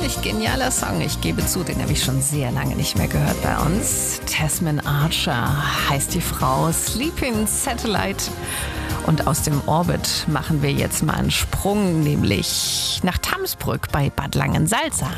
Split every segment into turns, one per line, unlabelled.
ziemlich genialer Song. Ich gebe zu, den habe ich schon sehr lange nicht mehr gehört bei uns. Tasman Archer heißt die Frau, Sleeping Satellite. Und aus dem Orbit machen wir jetzt mal einen Sprung, nämlich nach Tamsbrück bei Bad Langensalza.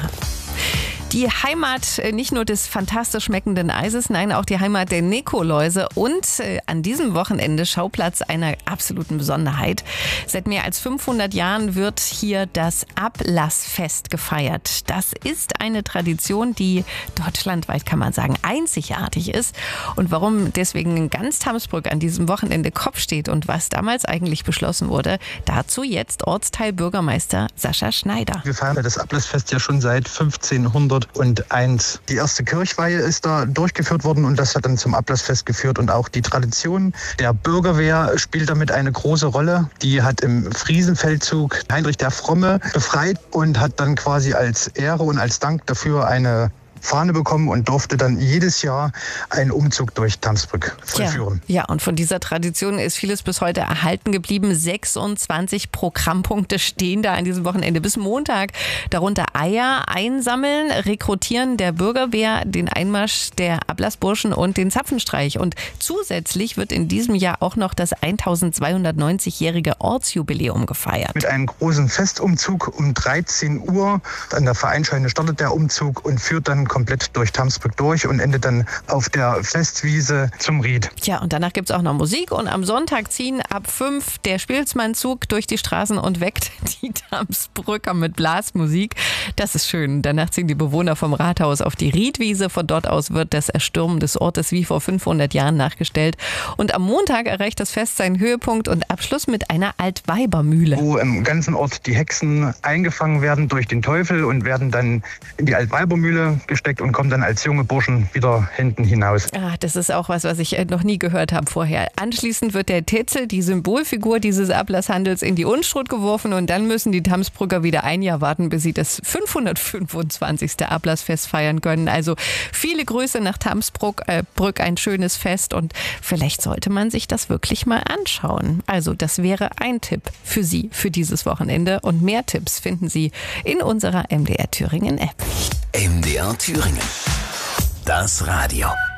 Die Heimat nicht nur des fantastisch schmeckenden Eises, nein, auch die Heimat der Nikoläuse und an diesem Wochenende Schauplatz einer absoluten Besonderheit. Seit mehr als 500 Jahren wird hier das Ablassfest gefeiert. Das ist eine Tradition, die deutschlandweit, kann man sagen, einzigartig ist. Und warum deswegen ganz Tamsbrück an diesem Wochenende Kopf steht und was damals eigentlich beschlossen wurde, dazu jetzt Ortsteilbürgermeister Sascha Schneider.
Wir feiern das Ablassfest ja schon seit 1501. Die erste Kirchweihe ist da durchgeführt worden und das hat dann zum Ablassfest geführt. Und auch die Tradition der Bürgerwehr spielt damit eine große Rolle. Die hat im Friesenfeldzug Heinrich der Fromme befreit und hat dann quasi als Ehre und als Dank dafür eine Fahne bekommen und durfte dann jedes Jahr einen Umzug durch Tamsbrück vollführen.
Ja, und von dieser Tradition ist vieles bis heute erhalten geblieben. 26 Programmpunkte stehen da an diesem Wochenende bis Montag. Darunter Eier einsammeln, Rekrutieren der Bürgerwehr, den Einmarsch der Ablassburschen und den Zapfenstreich. Und zusätzlich wird in diesem Jahr auch noch das 1290-jährige Ortsjubiläum gefeiert.
Mit einem großen Festumzug um 13 Uhr. An der Vereinsscheune startet der Umzug und führt dann komplett durch Tamsbrück durch und endet dann auf der Festwiese zum Ried.
Tja, und danach gibt es auch noch Musik und am Sonntag ziehen ab 5 der Spielsmannzug durch die Straßen und weckt die Tamsbrücker mit Blasmusik. Das ist schön. Danach ziehen die Bewohner vom Rathaus auf die Riedwiese. Von dort aus wird das Erstürmen des Ortes wie vor 500 Jahren nachgestellt. Und am Montag erreicht das Fest seinen Höhepunkt und Abschluss mit einer Altweibermühle.
Wo im ganzen Ort die Hexen eingefangen werden durch den Teufel und werden dann in die Altweibermühle gesteckt und kommen dann als junge Burschen wieder hinten hinaus.
Das ist auch was ich noch nie gehört habe vorher. Anschließend wird der Tetzel, die Symbolfigur dieses Ablasshandels, in die Unstrut geworfen und dann müssen die Tamsbrücker wieder ein Jahr warten, bis sie das 525. Ablassfest feiern können. Also viele Grüße nach Tamsbrück, ein schönes Fest und vielleicht sollte man sich das wirklich mal anschauen. Also das wäre ein Tipp für Sie für dieses Wochenende und mehr Tipps finden Sie in unserer MDR Thüringen App.
MDR Thüringen. Das Radio.